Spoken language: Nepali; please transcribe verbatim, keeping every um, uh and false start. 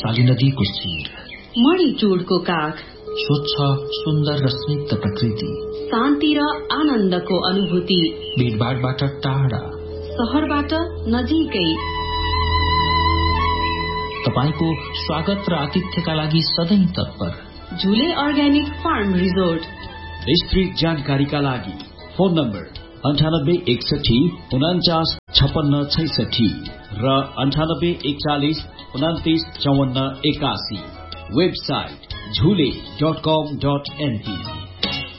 शक्तिशाली नदीको शिर, मणिचूडको काख, स्वच्छ सुन्दर र स्निग्ध प्रकृति, शान्ति र आनन्दको अनुभूति, भीडभाडबाट टाढा, शहरबाट नजिकै। तपाईको स्वागत र आतिथ्यका लागि सधैँ तत्पर झुले अर्ग्यानिक फार्म रिजोर्ट। विस्तृत जानकारीका लागि फोन नम्बर अन्ठानब्बे एकसठी उनाचास छपन्न छैसठी र अन्ठानब्बे एकचालिस उनातिस चौवन्न एकासी। वेबसाइट झुले डट कम डट एनपी।